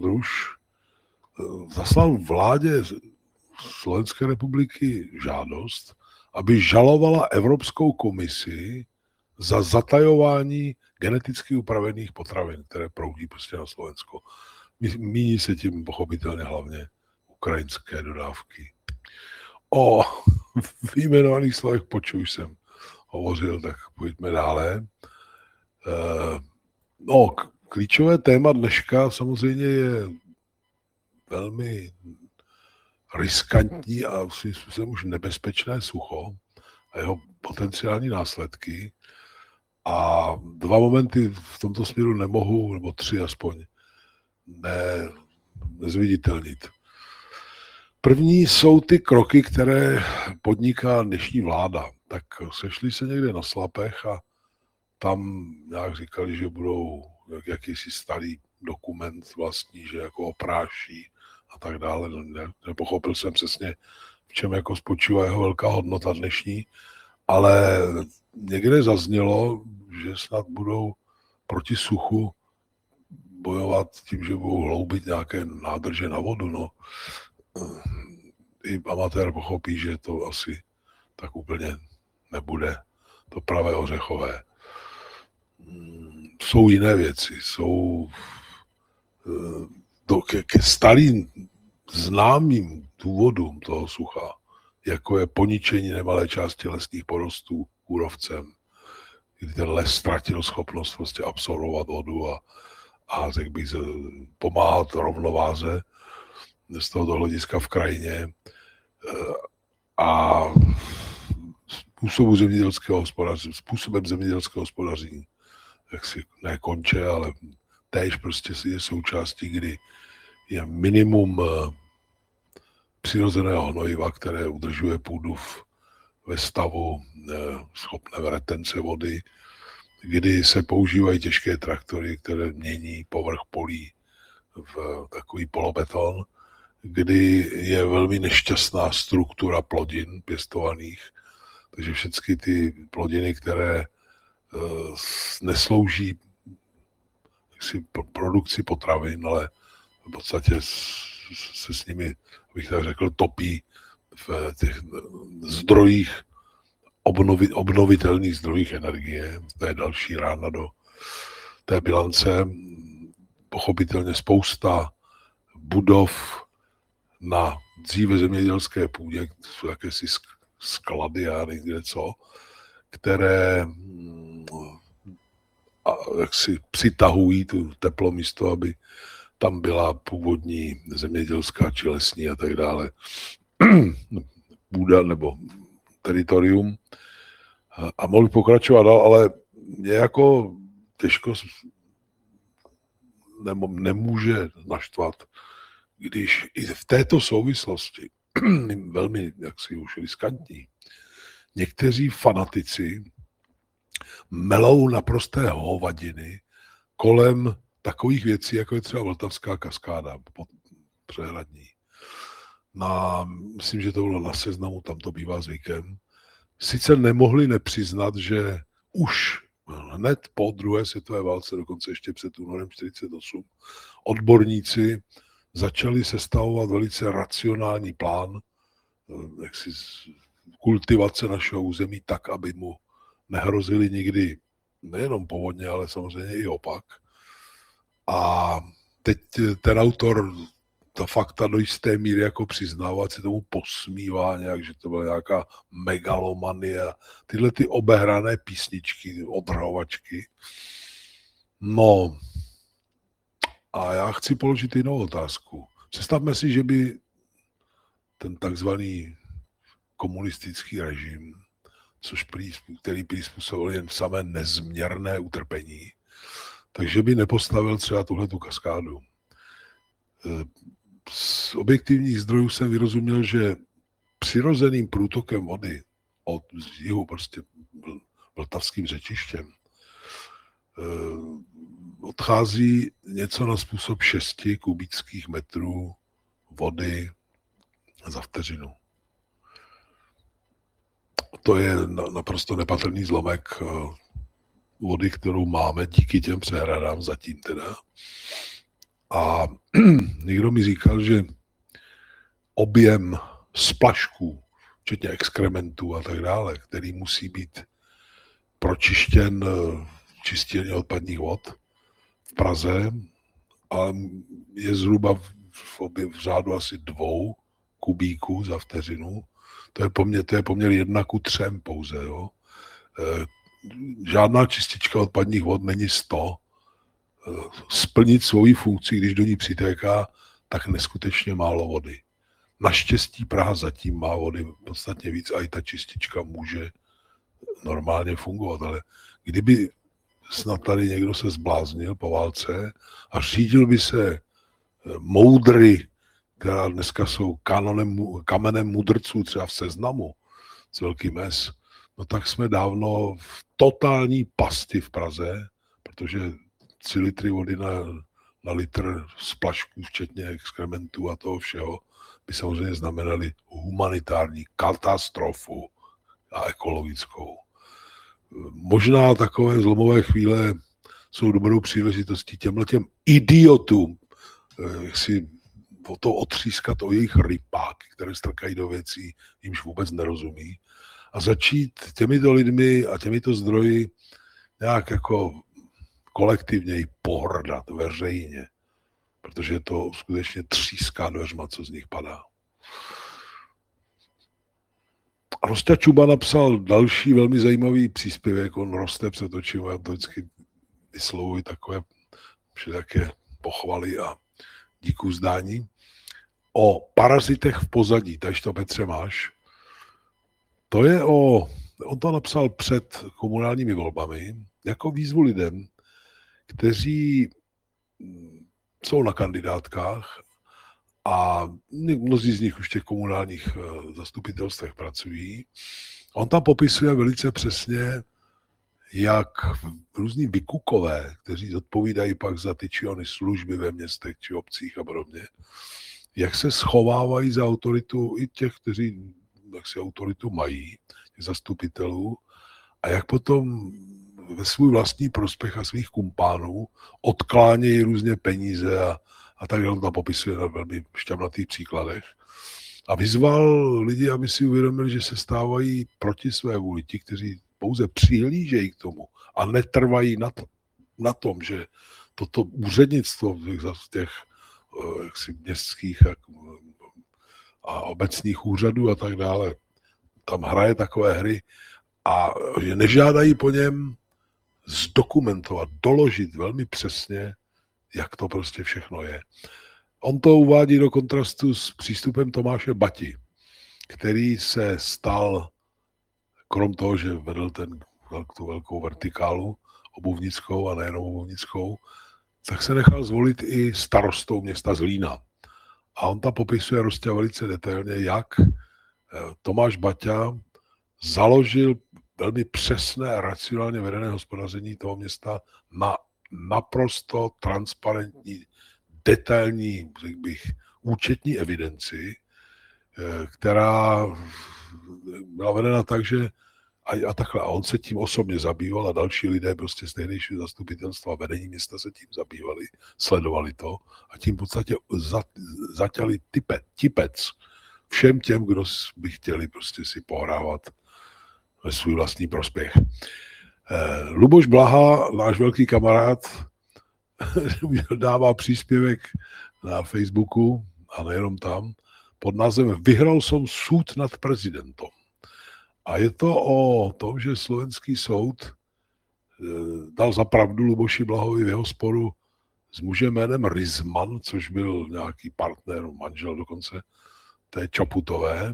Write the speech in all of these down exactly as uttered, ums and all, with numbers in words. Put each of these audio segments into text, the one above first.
Druž zaslal vládě Slovenské republiky žádost, aby žalovala Evropskou komisi za zatajování geneticky upravených potravin, které proudí prostě na Slovensko. Míní se tím pochopitelně hlavně ukrajinské dodávky. O vyjmenovaných slovech počuj jsem hovořil, tak pojďme dále. No, klíčové téma dneška samozřejmě je velmi riskantní a svým způsobem už nebezpečné sucho a jeho potenciální následky. A dva momenty v tomto směru nemohu, nebo tři aspoň, ne, nezviditelnit. První jsou ty kroky, které podniká dnešní vláda. Tak sešli se někde na Slapech a tam nějak říkali, že budou jak, jakýsi starý dokument vlastní, že jako opráší a tak dále. Ne, nepochopil jsem přesně, v čem jako spočívá jeho velká hodnota dnešní, ale někde zaznělo, že snad budou proti suchu bojovat tím, že budou hloubit nějaké nádrže na vodu. No. I amatér pochopí, že to asi tak úplně nebude to pravé ořechové. Jsou jiné věci, jsou to ke, ke starým známým důvodům toho sucha, jako je poničení nemalé části lesních porostů kůrovcem, kdy ten les ztratil schopnost prostě absorbovat vodu a, a řekl bych, pomáhat rovnováze z tohoto hlediska v krajině a způsobu zemědělského hospodaření, způsobem zemědělského hospodaření, jak si ne konče, ale též prostě je součástí, kdy je minimum přirozeného hnojiva, které udržuje půdu v, ve stavu schopné retence vody, kdy se používají těžké traktory, které mění povrch polí v takový polobeton, kdy je velmi nešťastná struktura plodin pěstovaných, takže všechny ty plodiny, které uh, neslouží jaksi, produkci potravin, ale v podstatě se s nimi, abych tak řekl, topí v těch zdrojích, obnovi, obnovitelných zdrojích energie. To je další rána do té bilance. Pochopitelně spousta budov na dříve zemědělské půdě, jsou jakési sklady a někde co, které jak si přitahují tu teplo místo, aby tam byla původní zemědělská či lesní a tak dále půda nebo teritorium. A mohl pokračovat dál, ale mě jako těžko nemůže naštvat, když i v této souvislosti, velmi jaksi už riskantní, někteří fanatici melou naprosté hovadiny kolem takových věcí, jako je třeba Vltavská kaskáda přehradní. Na, myslím, že to bylo na Seznamu, tam to bývá zvykem. Sice nemohli nepřiznat, že už hned po druhé světové válce, dokonce ještě před únorem čtyřicet osm, odborníci začali sestavovat velice racionální plán jaksi kultivace našeho území tak, aby mu nehrozily nikdy nejenom povodně, ale samozřejmě i opak. A teď ten autor ta fakta do jisté míry jako přiznává, se tomu posmívá nějak, že to byla nějaká megalomanie, tyhle ty obehrané písničky, odhrhovačky. No, a já chci položit jinou otázku. Představme si, že by ten takzvaný komunistický režim, což prý, který prý způsobil jen samé nezměrné utrpení, takže by nepostavil třeba tuhletu kaskádu. Z objektivních zdrojů jsem vyrozuměl, že přirozeným průtokem vody od jihu prostě vltavským řečištěm odchází něco na způsob šesti kubických metrů vody za vteřinu. To je naprosto nepatrný zlomek vody, kterou máme díky těm přehradám zatím teda. A někdo mi říkal, že objem splašků, včetně exkrementů a tak dále, který musí být pročištěn čistírně odpadních vod v Praze, ale je zhruba v, objem, v řádu asi dvou kubíků za vteřinu. To je poměr, to je poměr jedna ku třem pouze. Jo. E, žádná čistička odpadních vod není sto. E, splnit svoji funkci, když do ní přitéká, tak neskutečně málo vody. Naštěstí Praha zatím má vody podstatně víc a i ta čistička může normálně fungovat, ale kdyby snad tady někdo se zbláznil po válce a řídil by se moudry, která dneska jsou kanonem, kamenem mudrců třeba v Seznamu s velkým S, no tak jsme dávno v totální pasti v Praze, protože tři litry vody na, na litr splašků, včetně exkrementů a toho všeho, by samozřejmě znamenali humanitární katastrofu a ekologickou. Možná takové zlomové chvíle jsou dobrou příležitostí těmhletěm idiotům, jak si o to otřískat o jejich rypáky, které strkají do věcí, jimž vůbec nerozumí, a začít těmito lidmi a těmito zdroji nějak jako kolektivně pohrdat veřejně, protože to skutečně tříská dveřma, co z nich padá. Rosťa Čuba napsal další velmi zajímavý příspěvek, on roste před očima, já to vždycky vyslovuji takové všelijaké pochvaly a díku zdání, o parazitech v pozadí, takže to Petře máš. To je o, on to napsal před komunálními volbami, jako výzvu lidem, kteří jsou na kandidátkách a mnozí z nich už v těch komunálních zastupitelstvech pracují. On tam popisuje velice přesně, jak různí vykukové, kteří odpovídají pak za ty či ony služby ve městech či obcích a podobně, jak se schovávají za autoritu i těch, kteří jak si autoritu mají, těch zastupitelů, a jak potom ve svůj vlastní prospěch a svých kumpánů odklánějí různě peníze a, a tak dále. To popisuje na velmi šťavnatých příkladech. A vyzval lidi, aby si uvědomili, že se stávají proti své vůli ti, kteří pouze přihlížejí k tomu a netrvají na, to, na tom, že toto úřednictvo v těch jaksi městských a, a obecních úřadů a tak dále tam hraje takové hry a že nežádají po něm zdokumentovat, doložit velmi přesně, jak to prostě všechno je. On to uvádí do kontrastu s přístupem Tomáše Bati, který se stal, krom toho, že vedl ten, tu velkou vertikálu obuvnickou a nejenom obuvnickou, tak se nechal zvolit i starostou města Zlína. A on tam popisuje Rosťa velice detailně, jak Tomáš Baťa založil velmi přesné a racionálně vedené hospodaření toho města na naprosto transparentní, detailní, řekl bych, účetní evidenci, která byla vedena tak, že a, a takhle, a on se tím osobně zabýval a další lidé prostě z tehdejšího zastupitelstva vedení města se tím zabývali, sledovali to a tím v podstatě za, zatěli type, tipec všem těm, kdo by chtěli prostě si pohrávat ve svůj vlastní prospěch. Eh, Luboš Blaha, náš velký kamarád, dává příspěvek na Facebooku a nejenom tam, pod názvem Vyhral som súd nad prezidentom. A je to o tom, že slovenský soud dal za pravdu Luboši Blahovi v jeho sporu s mužem jménem Rizman, což byl nějaký partner, manžel dokonce té Čaputové.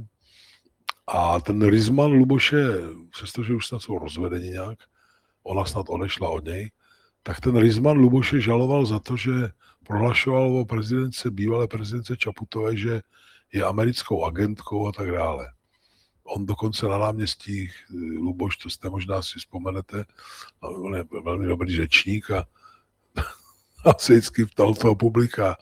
A ten Rizman Luboše, přestože už snad jsou rozvedeni nějak, ona snad odešla od něj, tak ten Rizman Luboše žaloval za to, že prohlašoval o prezidence, bývalé prezidence Čaputové, že je americkou agentkou a tak dále. On dokonce na náměstí Luboš, to jste možná si vzpomenete, on je velmi dobrý řečník a, a se vždycky ptal toho publika,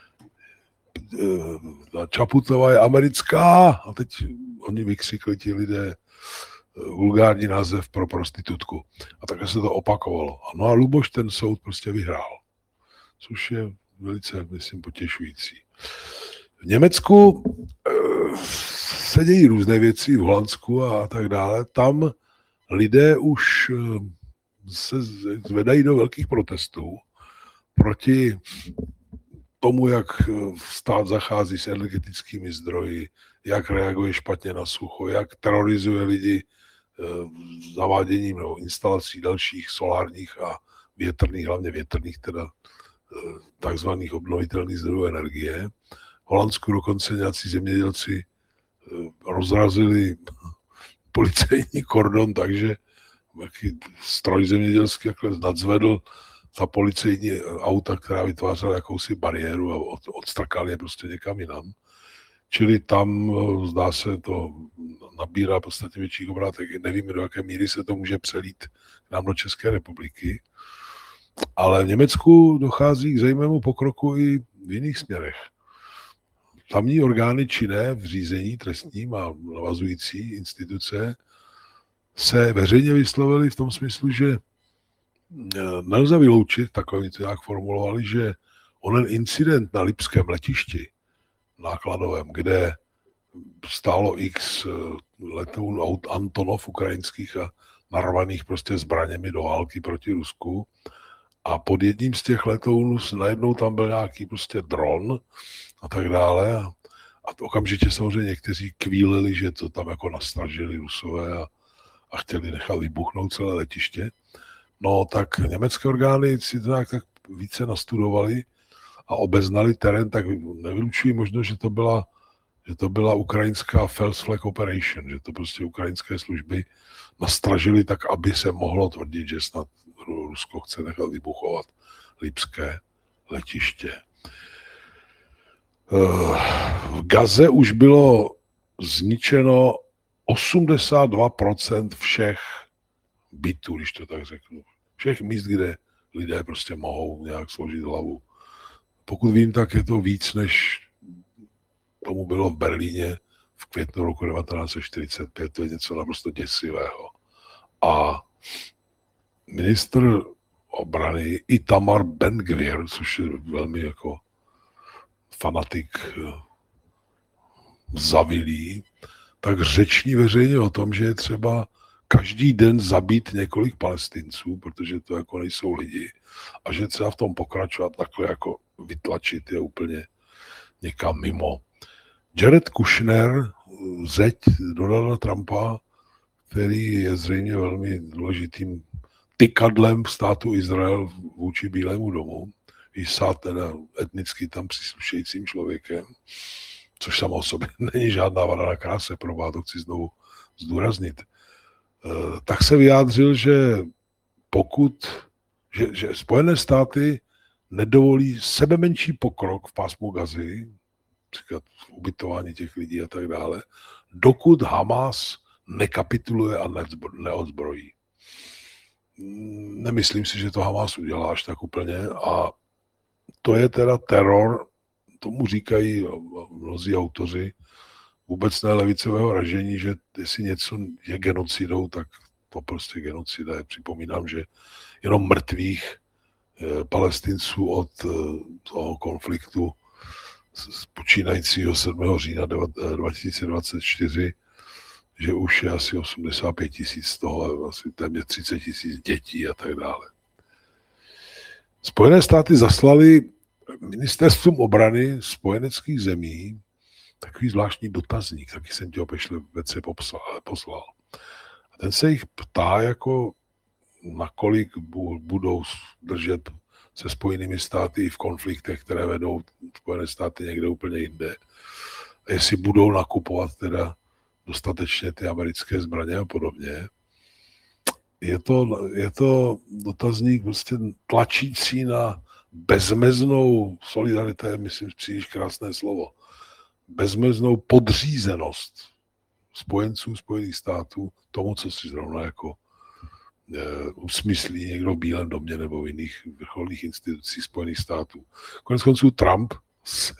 Čaputová je americká, a teď oni vykřikli ti lidé vulgární název pro prostitutku. A takhle se to opakovalo. No a Luboš ten soud prostě vyhrál. Což je velice, myslím, potěšující. V Německu e, se dějí různé věci, v Holandsku a tak dále. Tam lidé už e, se zvedají do velkých protestů proti tomu, jak stát zachází s energetickými zdroji, jak reaguje špatně na sucho, jak terorizuje lidi zaváděním nebo instalací dalších solárních a větrných, hlavně větrných, teda takzvaných obnovitelných zdrojů energie. V Holandsku dokonce nějací zemědělci rozrazili policejní kordon, takže stroj zemědělský jakhle nadzvedl ta policejní auta, která vytvářela jakousi bariéru a odstrkali je prostě někam jinam. Čili tam, zdá se, to nabírá v podstatě větších obrátek. Nevíme, do jaké míry se to může přelít k nám do České republiky. Ale v Německu dochází k zajímavému pokroku i v jiných směrech. Tamní orgány činné v řízení trestním a navazující instituce se veřejně vyslovili v tom smyslu, že nelze vyloučit, takhle to nějak formulovali, že onen incident na lipském letišti nákladovém, kde stálo x letounů Antonov ukrajinských a narvaných prostě zbraněmi do války proti Rusku. A pod jedním z těch letounů najednou tam byl nějaký prostě dron a tak dále. A, a to okamžitě samozřejmě někteří kvílili, že to tam jako nastražili Rusové a, a chtěli nechat vybuchnout celé letiště. No tak německé orgány si to nějak tak více nastudovali a obeznali terén, tak nevylučují možnost, že to byla, že to byla ukrajinská false flag operation, že to prostě ukrajinské služby nastražili tak, aby se mohlo tvrdit, že snad Rusko chce nechat vybuchovat lipské letiště. V Gaze už bylo zničeno osmdesát dva procent všech bytů, když to tak řeknu. Všech míst, kde lidé prostě mohou nějak složit hlavu. Pokud vím, tak je to víc, než tomu bylo v Berlíně v květnu roku devatenáct set čtyřicet pět. To je něco naprosto děsivého. A ministr obrany Itamar Ben-Gvir, což je velmi jako fanatik zavilý, tak řeční veřejně o tom, že je třeba každý den zabít několik Palestinců, protože to jako nejsou lidi, a že třeba v tom pokračovat takhle jako vytlačit je úplně někam mimo. Jared Kushner, zeď Donalda Trumpa, který je zřejmě velmi důležitým tykadlem státu Izrael vůči Bílému domu, i stát teda etnicky tam příslušejícím člověkem, což samo o sobě není žádná vada na kráse, probá, to chci znovu zdůraznit, tak se vyjádřil, že pokud, že, že Spojené státy nedovolí sebemenší pokrok v pásmu Gazy, například v ubytování těch lidí a tak dále, dokud Hamas nekapituluje a neodzbrojí. Nemyslím si, že to Hamas udělá až tak úplně a to je teda teror, tomu říkají mnozí autoři vůbec levicového ražení, že jestli něco je genocidou, tak to prostě genocida je. Připomínám, že jenom mrtvých Palestinců od toho konfliktu z počínajícího sedmého října dva tisíce dvacet čtyři, že už je asi osmdesát pět tisíc z toho, asi téměř třicet tisíc dětí a tak dále. Spojené státy zaslali ministerstvům obrany spojeneckých zemí takový zvláštní dotazník, taky jsem ti ho pešle vece poslal. A ten se jich ptá, jako nakolik budou držet se Spojenými státy i v konfliktech, které vedou Spojené státy někde úplně jinde. A jestli budou nakupovat teda dostatečně ty americké zbraně a podobně. Je to, je to dotazník prostě tlačící na bezmeznou solidaritu, je, myslím, příliš krásné slovo, bezmeznou podřízenost spojenců Spojených států tomu, co si zrovna jako e, usmyslí někdo v Bílém domě nebo v jiných vrcholných institucích Spojených států. Konec konců Trump se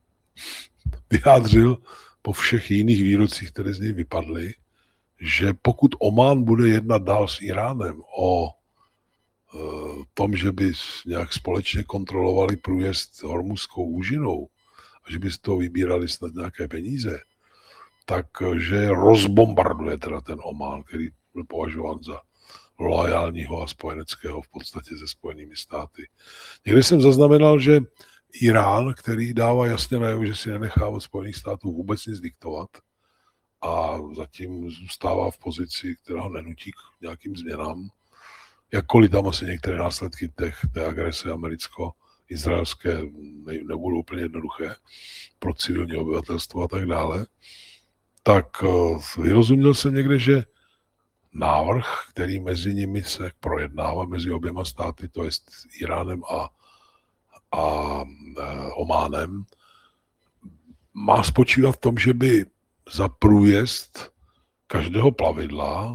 vyjádřil po všech jiných výrocích, které z něj vypadly, že pokud Omán bude jednat dál s Iránem o v tom, že by nějak společně kontrolovali průjezd Hormuzskou úžinou a že by z toho vybírali snad nějaké peníze, takže rozbombarduje teda ten Omán, který byl považován za loajálního a spojeneckého v podstatě se Spojenými státy. Někdy jsem zaznamenal, že Irán, který dává jasně najevo, že si nenechá od Spojených států vůbec nic diktovat a zatím zůstává v pozici, která ho nenutí k nějakým změnám, jakkoliv tam asi některé následky těch, té agrese americko-izraelské ne, nebudou úplně jednoduché pro civilní obyvatelstvo a tak dále, tak vyrozuměl jsem někde, že návrh, který mezi nimi se projednává, mezi oběma státy, to je Iránem a, a Ománem, má spočívat v tom, že by za průjezd každého plavidla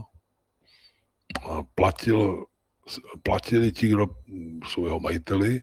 platil, platili ti, kdo jsou jeho majiteli,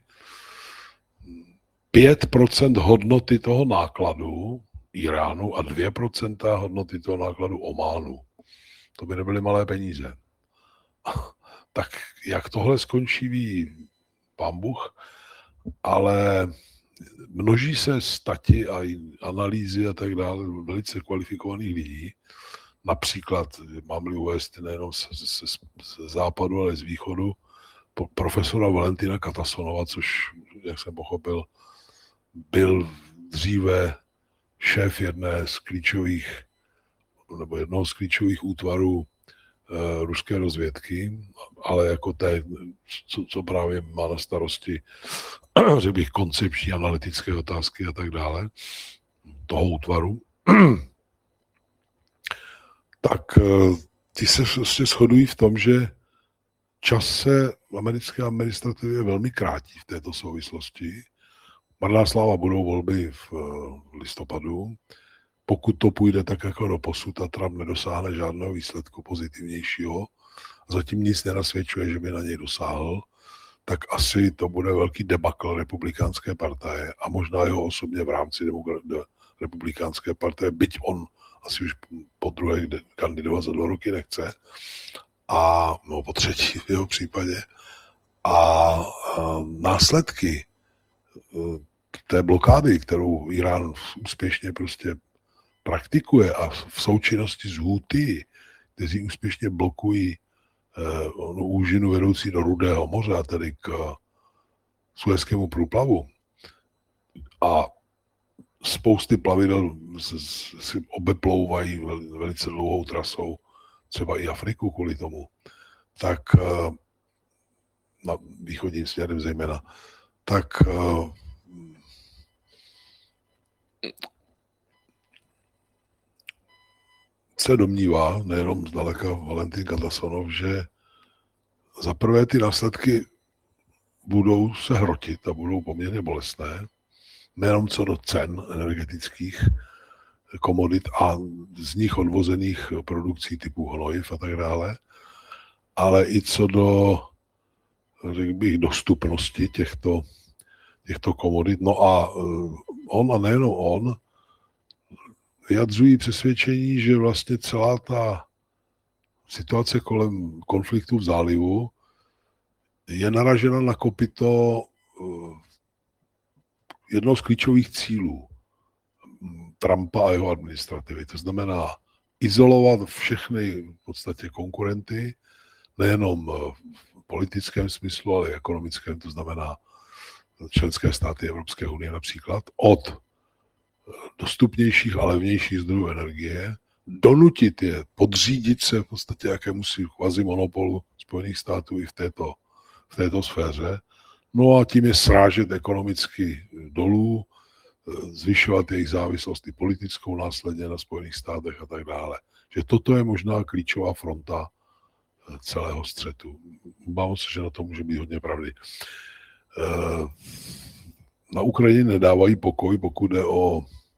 pět procent hodnoty toho nákladu Iránu a dvě procenta hodnoty toho nákladu Ománu. To by nebyly malé peníze. Tak jak tohle skončí, ví pán Bůh, ale množí se stati a analýzy a tak dále velice kvalifikovaných lidí. Například, mám-li uvést nejenom ze, ze, ze západu, ale z východu, profesora Valentina Katasonova, což, jak jsem pochopil, byl dříve šéf jedné z klíčových, nebo jednoho z klíčových útvarů uh, ruské rozvědky, ale jako té, co, co právě má na starosti, řekl bych, koncepční analytické otázky a tak dále, toho útvaru, tak uh, ty se prostě shodují v tom, že čas se v americké administrativě velmi krátí v této souvislosti. Marná sláva, budou volby v listopadu. Pokud to půjde tak jako doposud a Trump nedosáhne žádného výsledku pozitivnějšího, zatím nic nenasvědčuje, že by na něj dosáhl, tak asi to bude velký debakl republikánské partaje a možná jeho osobně v rámci republikánské partaje, byť on asi už po druhé kandidovat za dva roky nechce, a no, po třetí v jeho případě. A, a následky té blokády, kterou Irán úspěšně prostě praktikuje a v součinnosti s Houthi, kteří úspěšně blokují eh, no, úžinu vedoucí do Rudého moře, a tedy k Suezkému průplavu, a spousty plavidel si obeplouvají velice dlouhou trasou, třeba i Afriku kvůli tomu, tak eh, na východním směrem zejména, tak eh, se domnívá, nejenom zdaleka Valentin Katasonov, že za prvé ty následky budou se hrotit a budou poměrně bolestné, nejenom co do cen energetických komodit a z nich odvozených produkcí typu hnojiv a tak dále, ale i co do, řekl bych, dostupnosti těchto, těchto komodit. No a on, a nejenom on, vyjadřují přesvědčení, že vlastně celá ta situace kolem konfliktu v zálivu je naražena na kopyto jednoho z klíčových cílů Trumpa a jeho administrativy. To znamená izolovat všechny v podstatě konkurenty, nejenom v politickém smyslu, ale i ekonomickém, to znamená členské státy Evropské unie například, od dostupnějších a levnějších zdrojů energie, donutit je podřídit se v podstatě jakémusi kvazimonopolu Spojených států i v této, v této sféře, no a tím je srážet ekonomicky dolů, zvyšovat jejich závislost i politickou následně na Spojených státech a tak dále. Že toto je možná klíčová fronta celého střetu. Bávám se, že na to může být hodně pravdy. Na Ukrajině nedávají pokoj, pokud jde o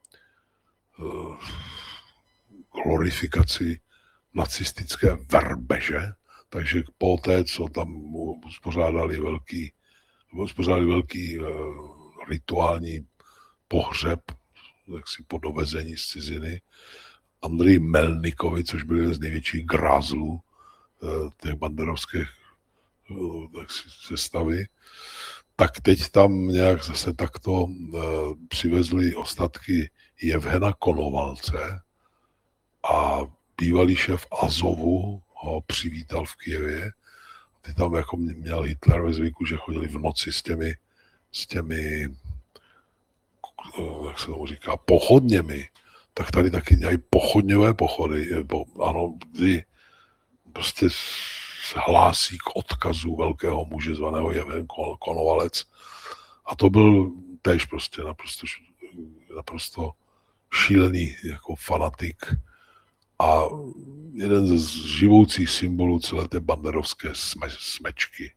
glorifikaci nacistické verbeže, takže po té, co tam uspořádali velký, uspořádali velký rituální pohřeb, jaksi po dovezení z ciziny, Andreji Melnikovi, což byl jeden z největších grázlů těch banderovských tak si sestavy, tak teď tam nějak zase takto uh, přivezli ostatky Jevhena Konovalce a bývalý šéf Azovu ho přivítal v Kyjevě. Ty tam jako měl Hitler ve zvyku, že chodili v noci s těmi, s těmi, jak se tomu říká, pochodněmi. Tak tady taky dělají pochodňové pochody. Ano, kdy prostě hlásí k odkazu velkého muže zvaného Jevhen Konovalec. A to byl též prostě naprosto, naprosto šílený jako fanatik a jeden z živoucích symbolů celé té banderovské smečky.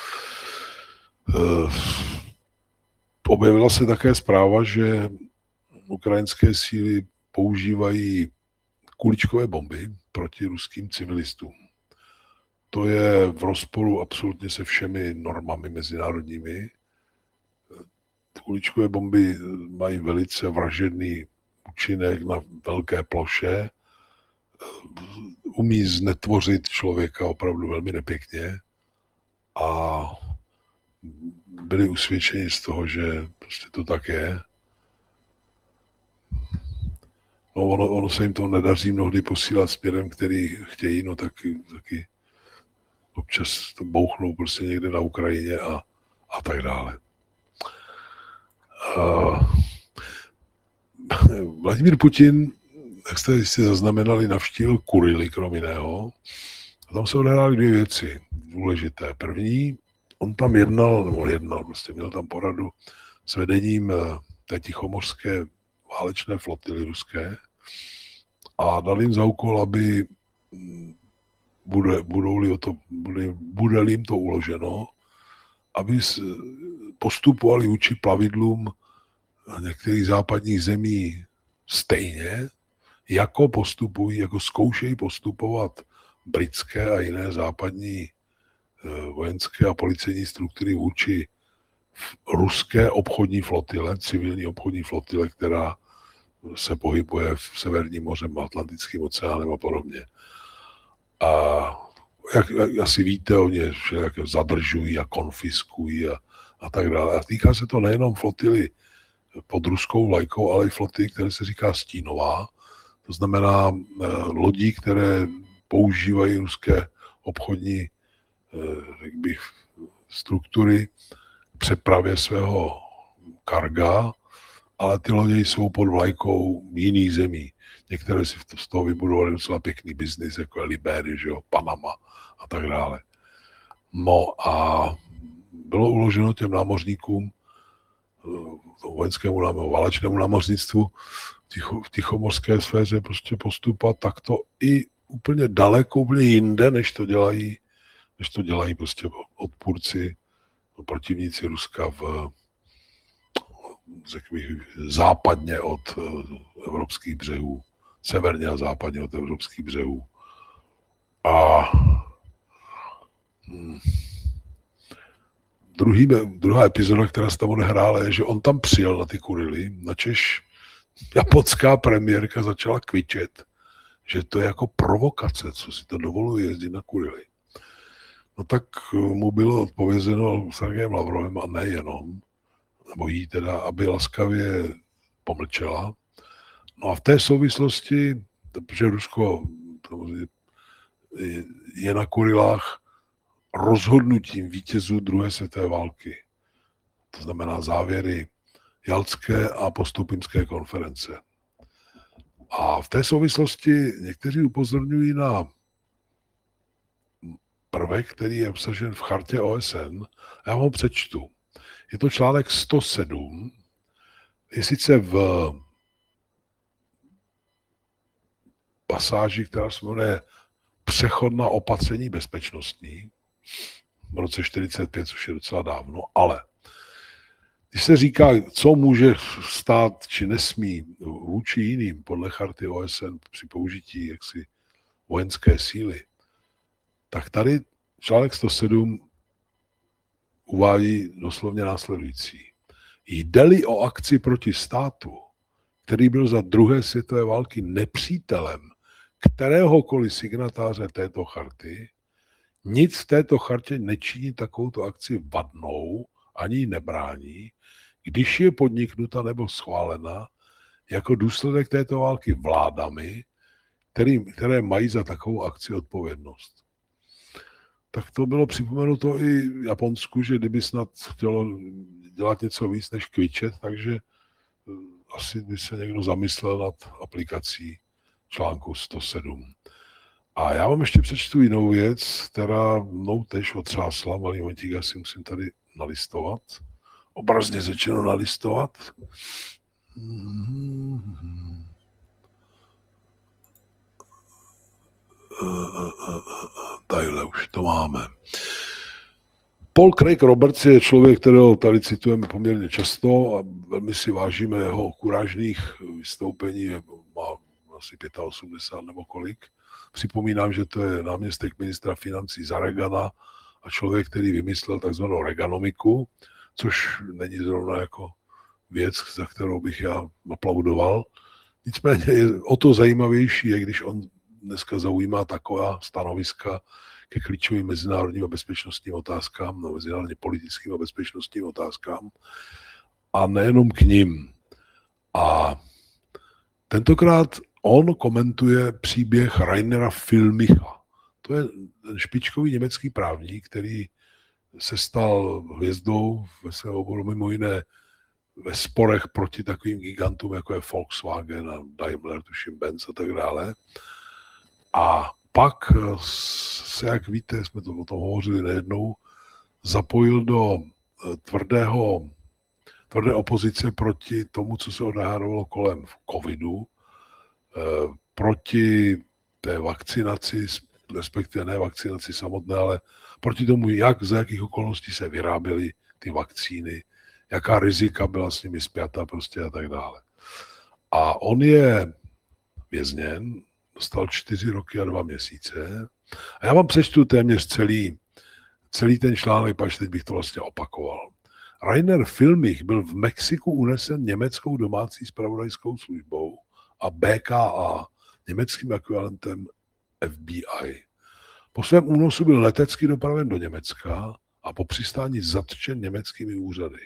Objevila se také zpráva, že ukrajinské síly používají kuličkové bomby proti ruským civilistům. To je v rozporu absolutně se všemi normami mezinárodními. Kuličkové bomby mají velice vražedný účinek na velké ploše, umí znetvořit člověka opravdu velmi nepěkně a byli usvědčeni z toho, že prostě to tak je. No ono, ono se jim to nedaří mnohdy posílat směrem, který chtějí, no taky, taky občas to bouchnou prostě někde na Ukrajině a, a tak dále. Uh, Vladimír Putin, jak jste si zaznamenali, navštívil Kurily, krom jiného. A tam se odehrály dvě věci důležité. První, on tam jednal, nebo jednal, prostě měl tam poradu s vedením té tichomořské válečné flotily ruské a dal jim za úkol, aby bude, budou-li o to, bude, bude-li jim to uloženo, aby postupovali vůči plavidlům některých západních zemí stejně, jako postupují, jako zkoušejí postupovat britské a jiné západní vojenské a policejní struktury vůči ruské obchodní flotile, civilní obchodní flotile, která se pohybuje v Severním mořem, Atlantickým oceánem a podobně. A jak, jak asi víte, oni všelijak zadržují a konfiskují a, a tak dále. A týká se to nejenom flotily pod ruskou vlajkou, ale i flotily, které se říká stínová. To znamená eh, lodí, které používají ruské obchodní řekl bych, struktury k přepravě svého karga, ale ty lodě jsou pod vlajkou jiných zemí. Některé si z toho vybudovali docela pěkný biznis, jako je Liberie, že jo, Panama a tak dále. No a bylo uloženo těm námořníkům, vojenskému námořnictvu, válečnému námořnictvu ticho, v tichomorské sféře prostě postupovat takto i úplně daleko, úplně jinde, než to dělají, než to dělají prostě odpůrci, protivníci Ruska v, řekl bych, západně od evropských břehů, severně a západně od evropských břehů. A hm, druhý, druhá epizoda, která se tam odehrála, je, že on tam přijel na ty Kurily, načež japonská premiérka začala kvičet, že to je jako provokace, co si to dovoluje jezdit na Kurily. No tak mu bylo odpovězeno Sergejem Lavrovem a nejenom, nebo jí teda, aby laskavě pomlčela. No a v té souvislosti, protože Rusko je na Kurilách rozhodnutím vítězů druhé světové války. To znamená závěry Jaltské a Postupimské konference. A v té souvislosti někteří upozorňují na prvek, který je obsažen v chartě O S N. Já vám ho přečtu. Je to článek sto sedm. Je sice v pasáži, která se jmenuje přechodná opatření bezpečnostní v roce čtyřicet pět, což je docela dávno, ale když se říká, co může stát či nesmí vůči jiným podle charty O S N při použití jaksi vojenské síly, tak tady článek sto sedm uvádí doslovně následující. Jde-li o akci proti státu, který byl za druhé světové války nepřítelem kteréhokoliv signatáře této charty, Nic v této chartě nečiní takovouto akci vadnou, ani ji nebrání, když je podniknuta nebo schválena jako důsledek této války vládami, který, které mají za takovou akci odpovědnost. Tak to bylo připomenuto i Japonsku, že kdyby snad chtělo dělat něco víc než kvičet, takže asi by se někdo zamyslel nad aplikací článku sto sedm. A já vám ještě přečtu jinou věc, která mnou tež otřásla, malý momentík, já si musím tady nalistovat, obrazně řečeno nalistovat. Tadyhle už to máme. Paul Craig Roberts je člověk, kterého tady citujeme poměrně často a velmi si vážíme jeho kurážných vystoupení, má asi osmdesát pět nebo kolik. Připomínám, že to je náměstek ministra financí za Reagana a člověk, který vymyslel takzvanou Reaganomiku, což není zrovna jako věc, za kterou bych já aplaudoval. Nicméně je o to zajímavější, je, když on dneska zaujímá taková stanoviska ke klíčovým mezinárodním a bezpečnostním otázkám, no, mezinárodně politickým a bezpečnostním otázkám a nejenom k ním. A tentokrát on komentuje příběh Rainera Filmicha. To je ten špičkový německý právník, který se stal hvězdou ve svém oboru mimo jiné ve sporech proti takovým gigantům, jako je Volkswagen a Daimler, tuším Benz a tak dále. A pak se, jak víte, jsme to o tom hovořili nejednou, zapojil do tvrdého, tvrdé opozice proti tomu, co se odehrávalo kolem covidu, proti té vakcinaci, respektive ne vakcinaci samotné, ale proti tomu, jak za jakých okolností se vyráběly ty vakcíny, jaká rizika byla s nimi spjata prostě a tak dále. A on je vězněn, dostal čtyři roky a dva měsíce. A já vám přečtu téměř celý, celý ten článek, pač teď bych to vlastně opakoval. Rainer Filmich byl v Mexiku unesen německou domácí zpravodajskou službou a B K A, německým ekvivalentem F B I. Po svém únosu byl letecky dopraven do Německa a po přistání zatčen německými úřady.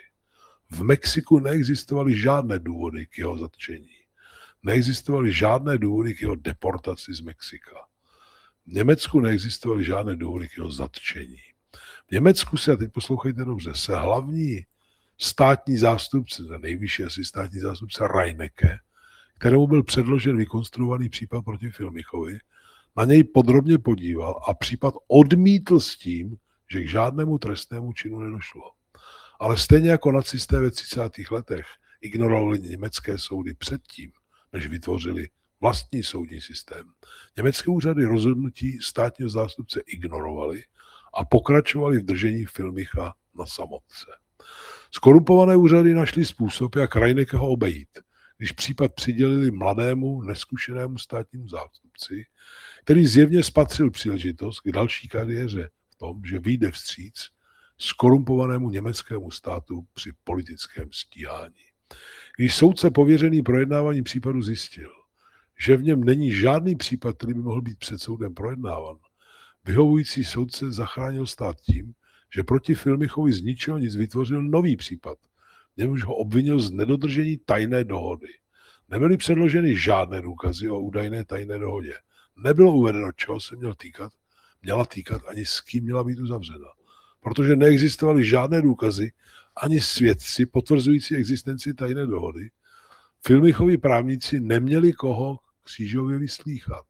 V Mexiku neexistovaly žádné důvody k jeho zatčení. Neexistovaly žádné důvody k jeho deportaci z Mexika. V Německu neexistovaly žádné důvody k jeho zatčení. V Německu se, a teď poslouchejte dobře, se hlavní státní zástupce, nejvyšší asi státní zástupce Reinecke, kterému byl předložen vykonstruovaný případ proti Filmichovi, na něj podrobně podíval a případ odmítl s tím, že k žádnému trestnému činu nedošlo. Ale stejně jako nacisté ve třicátých letech ignorovali německé soudy předtím, než vytvořili vlastní soudní systém. Německé úřady rozhodnutí státního zástupce ignorovali a pokračovali v držení Filmicha na samotce. Skorumpované úřady našli způsob, jak Reineckeho obejít, když případ přidělili mladému, neskušenému státnímu zástupci, který zjevně spatřil příležitost k další kariéře v tom, že vyjde vstříc skorumpovanému německému státu při politickém stíhání. Když soudce pověřený projednávání případu zjistil, že v něm není žádný případ, který by mohl být před soudem projednáván, vyhovující soudce zachránil stát tím, že proti Filmichovi z ničeho nic vytvořil nový případ, v němž ho obvinil z nedodržení tajné dohody. Nebyly předloženy žádné důkazy o údajné tajné dohodě. Nebylo uvedeno, čeho se měl týkat, měla týkat ani s kým měla být uzavřena. Protože neexistovaly žádné důkazy ani svědci potvrzující existenci tajné dohody, Filmichovi právníci neměli koho křížově vyslýchat.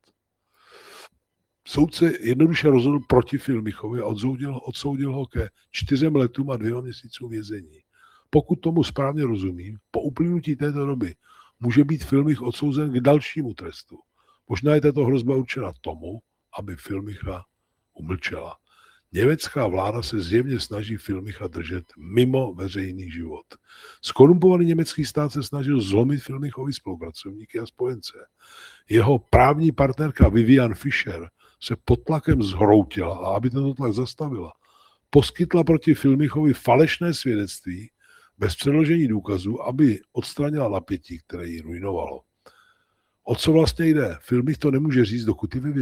Soudce jednoduše rozhodl proti Filmichovi a odsoudil, odsoudil ho ke čtyřem letům a dvěma měsícům vězení. Pokud tomu správně rozumím, po uplynutí této doby může být Filmich odsouzen k dalšímu trestu. Možná je tato hrozba určena tomu, aby Filmicha umlčela. Německá vláda se zjevně snaží Filmicha držet mimo veřejný život. Skorumpovaný německý stát se snažil zlomit Filmichovi spolupracovníky a spojence. Jeho právní partnerka Vivian Fischer se pod tlakem zhroutila a aby tento tlak zastavila, poskytla proti Filmichovi falešné svědectví bez předložení důkazů, aby odstranila napětí, které ji ruinovalo. O co vlastně jde? Filmich to nemůže říct, dokud je ve vězení.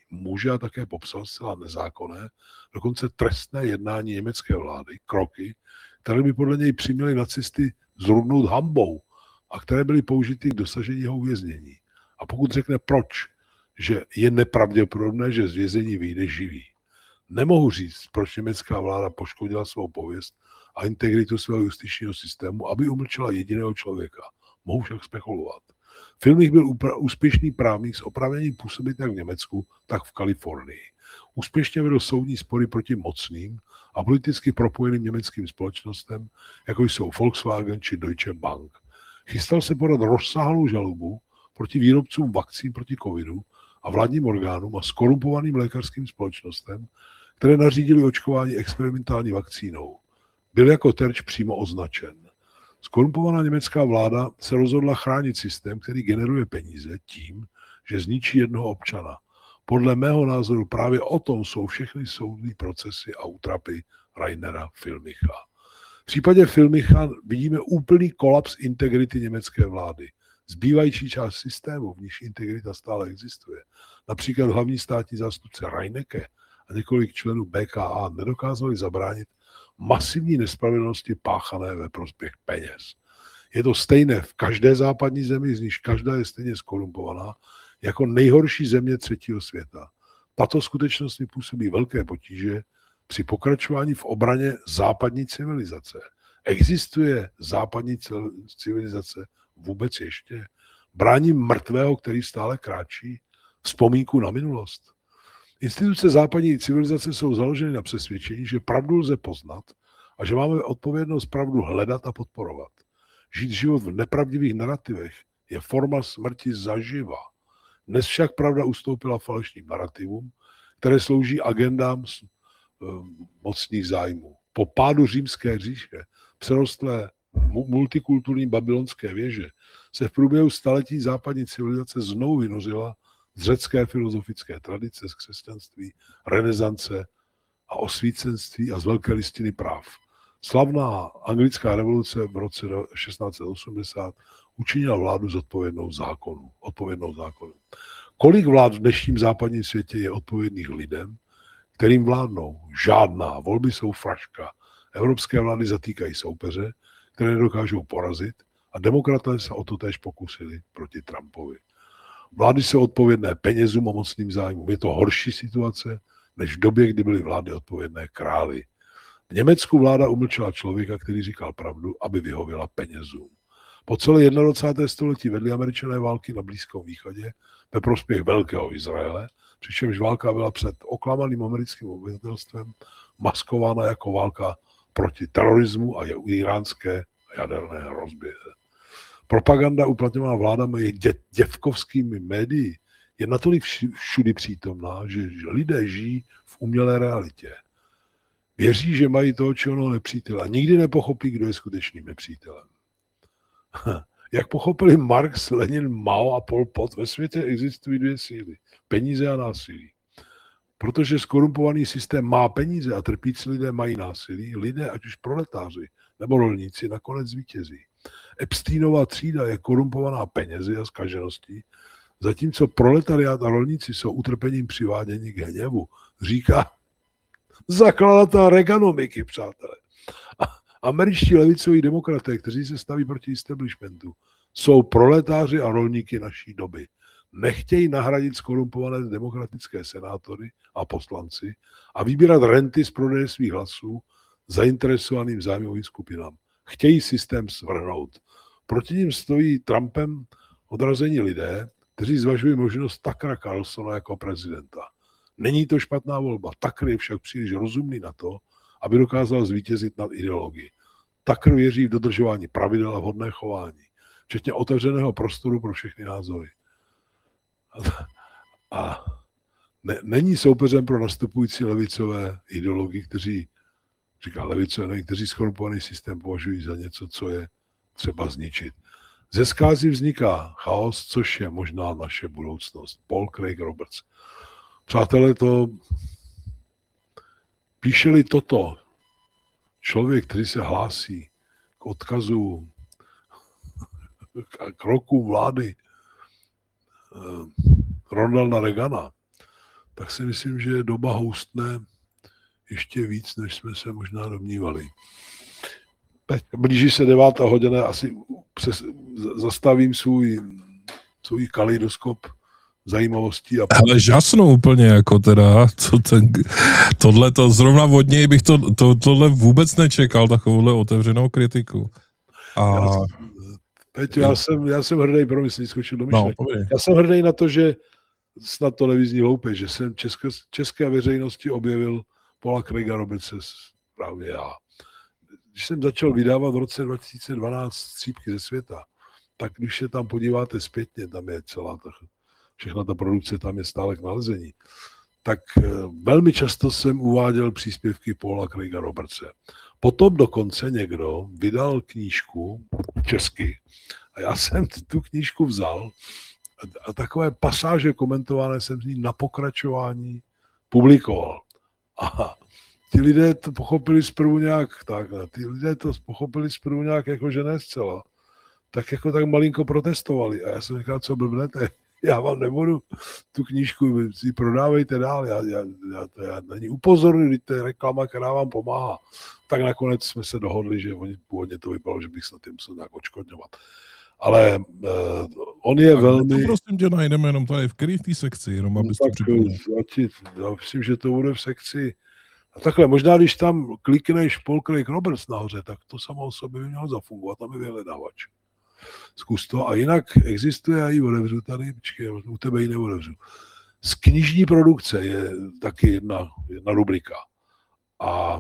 může a také popsal zcela nezákonné, dokonce trestné jednání německé vlády, kroky, které by podle něj přiměly nacisty zrudnout hambou a které byly použity k dosažení jeho uvěznění. A pokud řekne proč, že je nepravděpodobné, že z vězení vyjde živý. Nemohu říct, proč německá vláda poškodila svou pověst a integritu svého justičního systému, aby umlčela jediného člověka. Mohu však spekulovat. Filmich byl upra- úspěšný právník s oprávněním působit jak v Německu, tak v Kalifornii. Úspěšně vedl soudní spory proti mocným a politicky propojeným německým společnostem, jako jsou Volkswagen či Deutsche Bank. Chystal se podat rozsáhlou žalobu proti výrobcům vakcín proti covidu a vládním orgánům a skorumpovaným lékařským společnostem, které nařídili očkování experimentální vakcínou. Byl jako terč přímo označen. Skorumpovaná německá vláda se rozhodla chránit systém, který generuje peníze tím, že zničí jednoho občana. Podle mého názoru právě o tom jsou všechny soudní procesy a útrapy Rainera Filmicha. V případě Filmicha vidíme úplný kolaps integrity německé vlády. Zbývající část systému, v níž integrita stále existuje, například hlavní státní zástupce Reinecke a několik členů B K A nedokázali zabránit masivní nespravedlnosti páchané ve prospěch peněz. Je to stejné v každé západní zemi, z níž každá je stejně skorumpovaná, jako nejhorší země třetího světa. Tato skutečnost mi působí velké potíže při pokračování v obraně západní civilizace. Existuje západní civilizace vůbec ještě? Bráním mrtvého, který stále kráčí? Vzpomínku na minulost? Instituce západní civilizace jsou založeny na přesvědčení, že pravdu lze poznat a že máme odpovědnost pravdu hledat a podporovat. Žít život v nepravdivých narrativech je forma smrti zaživa. Dnes však pravda ustoupila falešným narrativům, které slouží agendám mocných zájmů. Po pádu římské říše, přerostlé multikulturní babylonské věže, se v průběhu staletí západní civilizace znovu vynořila z řecké filozofické tradice, z křesťanství, renesance a osvícenství a z velké listiny práv. Slavná anglická revoluce v roce šestnáct set osmdesát učinila vládu zodpovědnou zákonu. Odpovědnou zákonu. Kolik vlád v dnešním západním světě je odpovědných lidem, kterým vládnou? Žádná. Volby jsou fraška. Evropské vlády zatýkají soupeře, které nedokážou porazit, a demokraté se o to též pokusili proti Trumpovi. Vlády jsou odpovědné penězům a mocným zájmům. Je to horší situace, než v době, kdy byly vlády odpovědné králi. V Německu vláda umlčela člověka, který říkal pravdu, aby vyhověla penězům. Po celé dvacátém prvním století vedli Američané války na Blízkém východě ve prospěch velkého Izraele, přičemž válka byla před oklamaným americkým obyvatelstvem maskována jako válka proti terorismu a iránské jaderné hrozbě. Propaganda uplatňovaná vládami dě, děvkovskými médii je natolik všudy přítomná, že lidé žijí v umělé realitě. Věří, že mají toho či onoho nepřítele a nikdy nepochopí, kdo je skutečným nepřítelem. Jak pochopili Marx, Lenin, Mao a Pol Pot, ve světě existují dvě síly. Peníze a násilí. Protože skorumpovaný systém má peníze a trpící lidé mají násilí, lidé, ať už proletáři nebo rolníci, nakonec zvítězí. Epsteinova třída je korumpovaná penězi a zkažeností, zatímco proletariát a rolníci jsou utrpením přivádění k hněvu, říká zakladatel Reaganomiky, přátelé. A američtí levicoví demokraté, kteří se staví proti establishmentu, jsou proletáři a rolníky naší doby. Nechtějí nahradit skorumpované demokratické senátory a poslanci a vybírat renty z prodeje svých hlasů zainteresovaným zájmovým skupinám. Chtějí systém svrhnout. Proti ním stojí Trumpem odrazení lidé, kteří zvažují možnost Tuckera Carlsona jako prezidenta. Není to špatná volba. Tucker je však příliš rozumný na to, aby dokázal zvítězit nad ideologií. Tucker věří v dodržování pravidel a vhodné chování, včetně otevřeného prostoru pro všechny názory. A ne, není soupeřem pro nastupující levicové ideology, kteří, říká levicové, kteří skorumpovaný systém považují za něco, co je třeba zničit. Ze zkázy vzniká chaos, což je možná naše budoucnost. Paul Craig Roberts. Přátelé, to píše-li toto člověk, který se hlásí k odkazu, k roku vlády Ronalda Reagana, tak si myslím, že doba houstne ještě víc, než jsme se možná domnívali. Blíží se devátá hodina, asi přes, zastavím svůj, svůj kaleidoskop zajímavostí. A ale žasnu úplně, jako teda, co ten, tohle to, zrovna od něj bych to, to, tohle vůbec nečekal, takovouhle otevřenou kritiku. A... Já, Peťo, já jsem, já jsem hrdý, promiň, skočil do myšlenek. No, já jsem hrdý na to, že snad to nevyzní hloupě, že jsem české, české veřejnosti objevil Paula Craiga Robertse právě já. Když jsem začal vydávat v roce dva tisíce dvanáct Střípky ze světa, tak když se tam podíváte zpětně, tam je celá ta, všechna ta produkce tam je stále k nalezení, tak velmi často jsem uváděl příspěvky Paula Craiga Robertse. Potom dokonce někdo vydal knížku česky a já jsem tu knížku vzal a takové pasáže komentované jsem z ní na pokračování publikoval. A ti lidé to pochopili zprvu nějak tak, ty lidé to pochopili zprvu nějak jako, že ne zcela. Tak jako tak malinko protestovali a já jsem říkal, co blbnete, já vám nebudu tu knížku, si prodávejte dál, já, já, já, to já na ní upozorňuji, to je reklama, která vám pomáhá. Tak nakonec jsme se dohodli, že oni původně to vypadalo, že bych se na tím musel nějak odškodňovat. Ale uh, on je tak velmi... To prosím tě najdeme jenom tady v který v té sekci, jenom abys no, to připomněl. Já myslím, že to bude v sekci... A takhle, možná když tam klikneš Paul Craig Roberts nahoře, tak to samo o sobě by mělo zafungovat, tam je vyhledávač. Zkus to. A jinak existuje, já ji odevřu tady, počkej, u tebe ji neodevřu. Z knižní produkce je taky jedna, jedna rubrika. A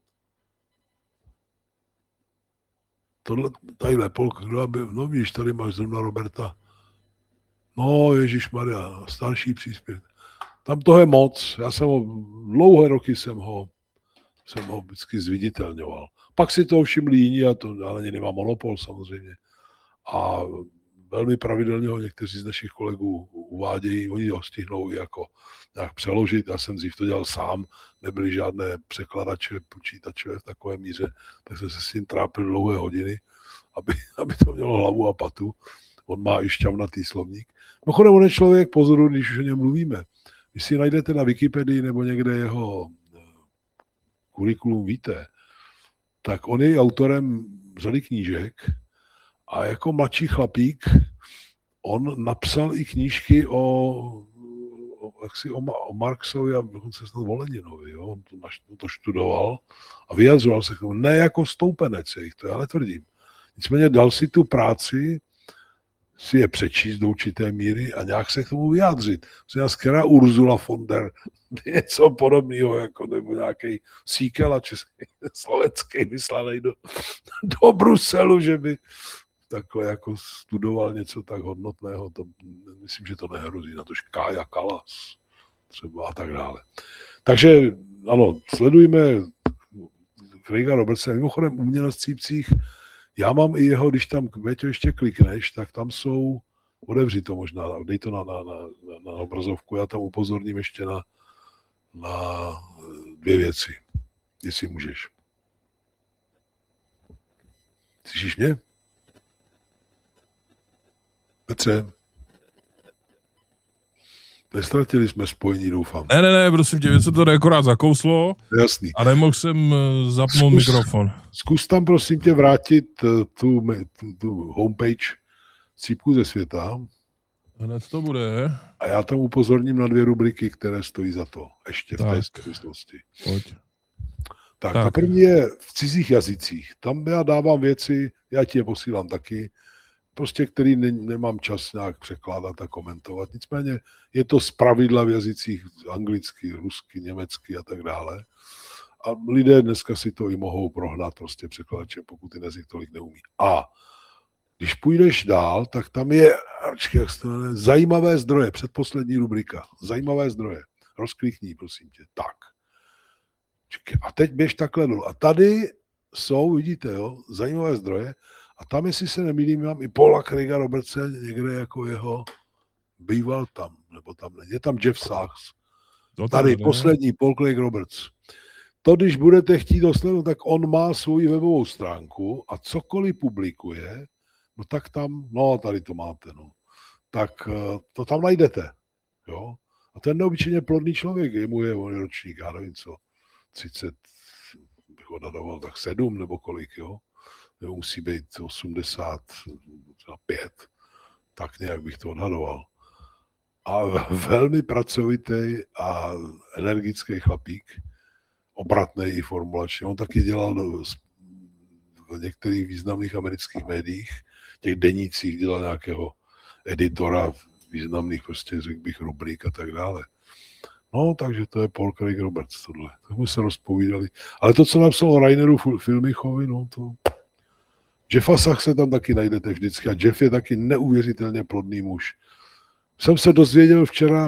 tohle, tadyhle, Polk, kdo by, no víš, tady máš zrovna Roberta. No, ježišmarja, starší příspěvek. Tam toho je moc. Já jsem ho, dlouhé roky jsem ho, jsem ho vždycky zviditelňoval. Pak si toho všimli jiní, a to já na ně nemám monopol samozřejmě. A velmi pravidelně ho někteří z našich kolegů uvádějí, oni ho stihnou jako nějak přeložit. Já jsem dřív to dělal sám, nebyly žádné překladače, počítače v takové míře, tak jsem se s tím trápil dlouhé hodiny, aby, aby to mělo hlavu a patu. On má i šťavnatý slovník. Mimochodem, on je člověk, pozoru, když už o něm mluvíme. Když si najdete na Wikipedii nebo někde jeho kurikulum víte, tak on je autorem řady knížek a jako mladší chlapík on napsal i knížky o, o, jaksi o, o Marxovi a dokonce snad o Leninovi. Jo? On to, to študoval a vyjadřoval se k tomu. Ne jako stoupenec jejich, to já netvrdím. Nicméně dal si tu práci si je přečíst do určité míry a nějak se k tomu vyjádřit. Která Ursula von der něco podobného, jako nebo nějaký Síkela český, slovenský vyslaný do, do Bruselu, že by takhle jako studoval něco tak hodnotného. To, myslím, že to nehrozí. Na to Kája Kalas třeba a tak dále. Takže ano, sledujme Craiga Robertse. Mimochodem u mě na Střípcích já mám i jeho, když tam Veťo ještě klikneš, tak tam jsou, odevři to možná, dej to na, na, na, na obrazovku, já tam upozorním ještě na, na dvě věci, jestli můžeš. Slyšíš mě? Petře? Nestratili jsme spojení, doufám. Ne, ne, ne, prosím tě, se to akorát zakouslo. Jasný. A nemohl jsem zapnout zkus, mikrofon. Zkus tam, prosím tě, vrátit tu, tu, tu homepage Střípků ze světa. Hned to bude. A já tam upozorním na dvě rubriky, které stojí za to. Ještě tak. v té souvislosti. Pojď. Tak, tak, ta první je v cizích jazycích. Tam já dávám věci, já ti je posílám taky, prostě který ne, nemám čas nějak překládat a komentovat. Nicméně je to zpravidla v jazycích anglicky, rusky, německy a tak dále. A lidé dneska si to i mohou prohnat prostě překladače, pokud ten jazyk tolik neumí. A když půjdeš dál, tak tam je jak se to jmenuje, zajímavé zdroje, předposlední rubrika. Zajímavé zdroje. Rozklikni, prosím tě. Tak. A teď běž takhle dolů. A tady jsou, vidíte, jo, zajímavé zdroje. A tam, jestli se nemýlím, mám i Paula Craiga Robertse, někde jako jeho býval tam, nebo tam není. Je tam Jeff Sachs. Tady ne. Poslední, Paul Craig Roberts. To, když budete chtít dosledovat, tak on má svoji webovou stránku a cokoliv publikuje, no tak tam, no tady to máte, no. Tak to tam najdete, jo. A ten neobyčejně plodný člověk, jemu je on je ročník, já nevím co, třicet, bych odhadoval tak sedm nebo kolik, jo. Nebo musí být osmdesát pět, tak nějak bych to odhadoval. A velmi pracovitý a energický chlapík, obratný i formulačně. On taky dělal v některých významných amerických médiích, těch denících dělal nějakého editora významných, prostě řekl bych, rubrik a tak dále. No, takže to je Paul Craig Roberts tohle. Tak jsme se rozpovídali. Ale to, co napsal o Raineru Filmichovi, no to... Jeffa Saxe tam taky najdete vždycky. A Jeff je taky neuvěřitelně plodný muž. Jsem se dozvěděl včera,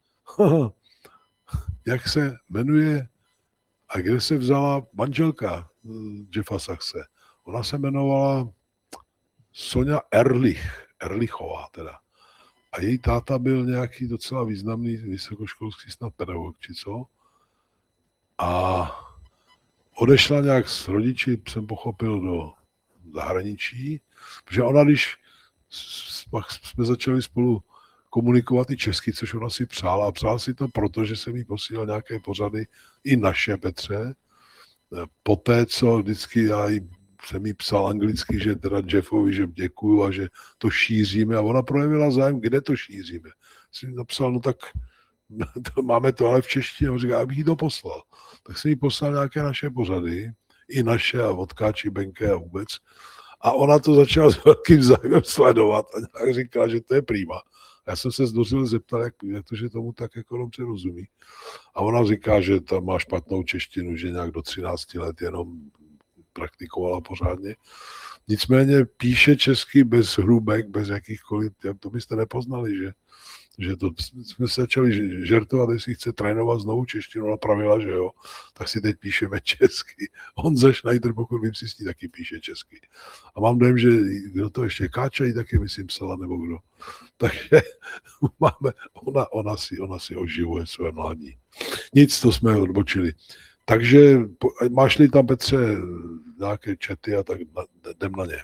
jak se jmenuje a kde se vzala manželka Jeffa Saxe. Ona se jmenovala Sonja Erlich, Erlichová teda. A její táta byl nějaký docela významný vysokoškolský snad pedagog, či co. A odešla nějak s rodiči, jsem pochopil, do zahraničí, protože ona, když jsme začali spolu komunikovat i česky, což ona si přála. A přál si to proto, že jsem jí posílal nějaké pořady, i naše, Petře. Poté, co vždycky já jí, jsem jí psal anglicky, že teda Jeffovi, že děkuju a že to šíříme. A ona projevila zájem, kde to šíříme. Jsem napsal, no tak to, máme to ale v češtině. On říká, abych jí to poslal. Tak jsem jí poslal nějaké naše pořady, i naše a vodkáči, Benke a vůbec. A ona to začala s velkým zájmem sledovat a nějak říkala, že to je prima. Já jsem se zdvořil zeptal, jak, jak to, že tomu tak jako dobře rozumí. A ona říká, že tam má špatnou češtinu, že nějak do třinácti let jenom praktikovala pořádně. Nicméně píše česky bez hrubek, bez jakýchkoliv, to byste nepoznali, že, že to jsme se začali žertovat, jestli chce trénovat znovu češtinu, ona pravila, že jo, tak si teď píšeme česky. Honza Schneider, pokud vím, si s ní taky píše česky. A mám dojem, že kdo to ještě Káča jí taky, myslím, psala, nebo kdo. Takže máme, ona, ona, si, ona si oživuje své mládí. Nic, to jsme odbočili. Takže máš-li tam, Petře, nějaké chaty a tak jdem na ně.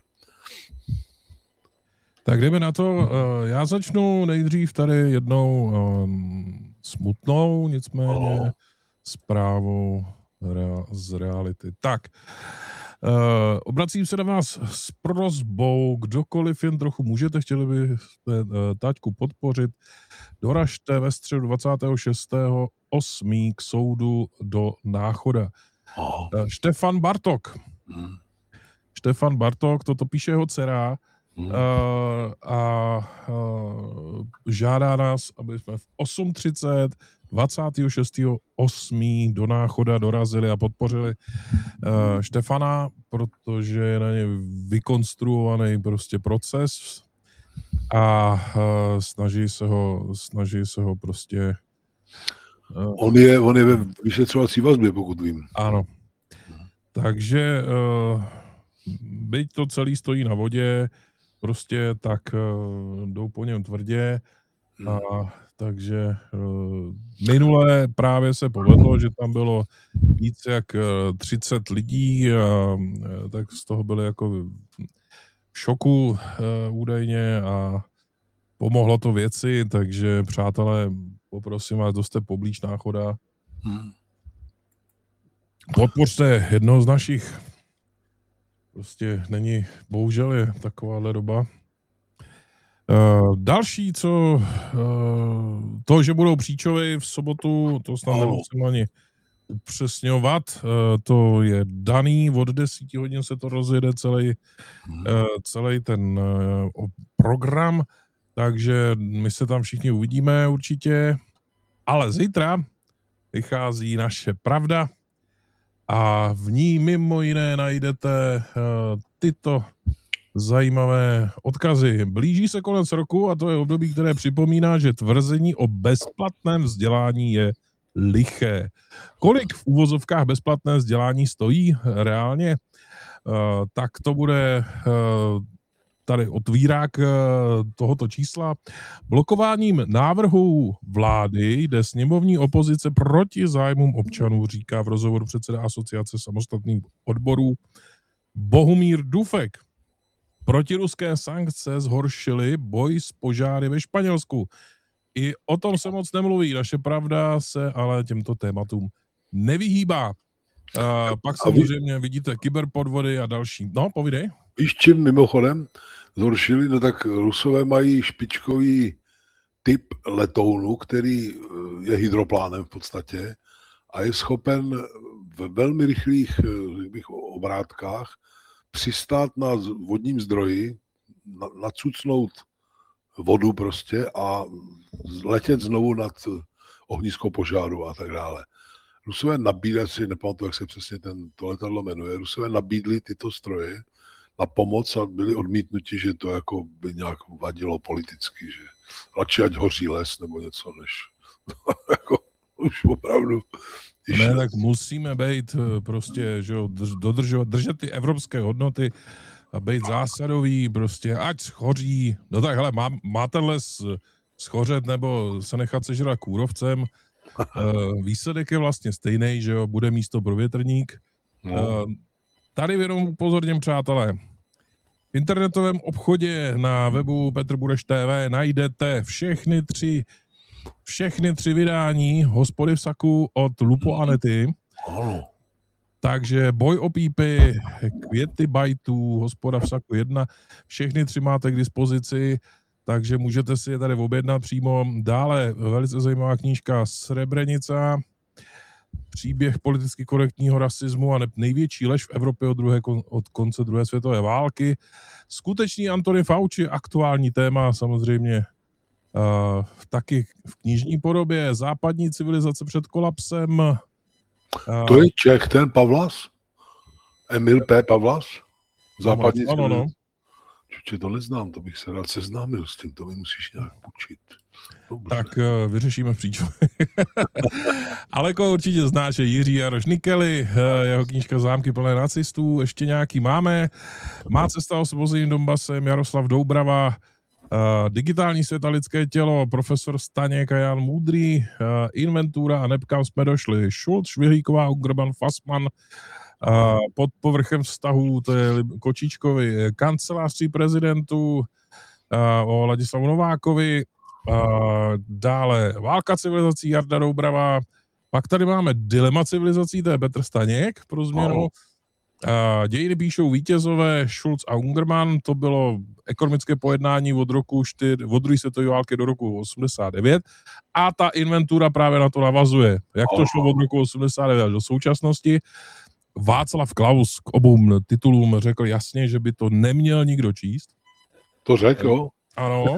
Tak jdeme na to. Já začnu nejdřív tady jednou um, smutnou, nicméně oh. zprávou z reality. Tak, uh, obracím se na vás s prosbou, kdokoliv jen trochu můžete, chtěli byste uh, Táťku podpořit, doražte ve středu dvacátého šestého osmého k soudu do Náchoda. Oh. Uh, Štefan Bartok. Hmm. Štefan Bartok, toto píše jeho dcera, Hmm. Uh, a uh, žádá nás, aby jsme v osm třicet dvacátého šestého osmého do Náchoda dorazili a podpořili uh, Štefana, protože je na ně vykonstruovaný prostě proces a uh, snaží se ho, snaží se ho prostě... Uh, on, je, on je ve vyšetřovací vazbě, pokud vím. Ano. Takže uh, byť to celý stojí na vodě, prostě tak uh, jdou po něm tvrdě a takže uh, minule právě se povedlo, že tam bylo víc jak uh, třicet lidí a uh, tak z toho byli jako v šoku uh, údajně a pomohlo to věci, takže přátelé, poprosím vás, kdo jste poblíž Náchoda, hmm. podpořte jednoho z našich. Prostě není, bohužel je takováhle doba. Uh, další, co uh, to, že budou Příčovy v sobotu, to snad nemusím ani upřesňovat, uh, to je daný, od deseti hodin se to rozjede celý, uh, celý ten uh, program, takže my se tam všichni uvidíme určitě, ale zítra vychází Naše pravda, a v ní mimo jiné najdete uh, tyto zajímavé odkazy. Blíží se konec roku a to je období, které připomíná, že tvrzení o bezplatném vzdělání je liché. Kolik v uvozovkách bezplatné vzdělání stojí reálně? Uh, tak to bude uh, tady otvírák tohoto čísla. Blokováním návrhů vlády jde sněmovní opozice proti zájmům občanů, říká v rozhovoru předseda Asociace samostatných odborů Bohumír Dufek. Protiruské sankce zhoršily boj s požáry ve Španělsku. I o tom se moc nemluví. Naše pravda se ale těmto tématům nevyhýbá. Uh, pak samozřejmě vidíte kyberpodvody a další. No, povídej. Víš, čím mimochodem zhoršili? No tak Rusové mají špičkový typ letounu, který je hydroplánem v podstatě a je schopen v velmi rychlých bych, obrátkách přistát na vodním zdroji, nacucnout vodu prostě a letět znovu nad ohnisko požáru a tak dále. Rusové nabídli, si nepamatuji, jak se přesně ten, to letadlo jmenuje, Rusové nabídli tyto stroje na pomoc a byli odmítnuti, že to jako by nějak vadilo politicky, že radši ať hoří les nebo něco, než jako už opravdu. Ne, tak musíme být prostě, že jo, dodržovat, držet ty evropské hodnoty a být zásadový, prostě ať schoří, no tak hele, má, má ten les schořet nebo se nechat sežrat kůrovcem, výsledek je vlastně stejný, že jo, bude místo pro větrník. No. Tady jenom upozorním, přátelé, v internetovém obchodě na webu Petr Bureš T V najdete všechny tři všechny tři vydání Hospody v saku od Lupo Anety. Ano. Takže Boj o pípy, Květy bajtů, Hospoda v saku jedna, všechny tři máte k dispozici, takže můžete si je tady objednat přímo. Dále velice zajímavá knížka Srebrenica, příběh politicky korektního rasismu a největší lež v Evropě od, druhé, od konce druhé světové války. Skutečný Anthony Fauci, aktuální téma samozřejmě uh, taky v knižní podobě. Západní civilizace před kolapsem. Uh, to je Čech, ten Pavlas? Emil P. Pavlas? Západní ano, ano. Čuče, to neznám, to bych se rád seznámil s tím, to mi musíš nějak učit. Dobře. Tak uh, vyřešíme v příču. Ale jako určitě znáš, je Jiří Jaroš Nikely, uh, jeho knížka Zámky plné nacistů, ještě nějaký máme. Má cesta osvobozeným Donbasem, Jaroslav Doubrava, uh, Digitální svět a lidské tělo, profesor Staněk a Jan Můdrý, uh, Inventura a Nepkam jsme došli, Šulc, Švihlíková, Ungerman, Fassmann, uh, pod povrchem vztahů, to je Kočičkovi, kancelářství prezidentů, uh, o Ladislavu Novákovi, Uh, dále Válka civilizací Jarda Doubrava, pak tady máme Dilema civilizací, to je Petr Staněk pro změnu. Uh, dějiny píšou vítězové Šulc a Ungerman, to bylo ekonomické pojednání od roku čtyři, od druhé světové války do roku osmdesát devět a ta inventura právě na to navazuje. Jak to šlo od roku osmdesát devět do současnosti. Václav Klaus k obou titulům řekl jasně, že by to neměl nikdo číst. To řekl? Ano.